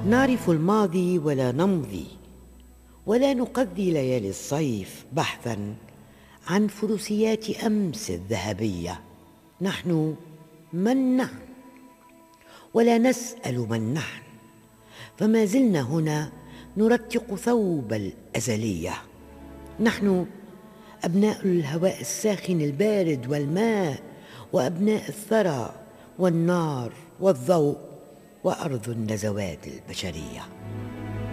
نعرف الماضي ولا نمضي، ولا نقضي ليالي الصيف بحثا عن فروسيات أمس الذهبية. نحن من نحن، ولا نسأل من نحن، فما زلنا هنا نرتق ثوب الأزلية. نحن أبناء الهواء الساخن البارد والماء، وأبناء الثرى والنار والضوء وأرض النزوات البشرية.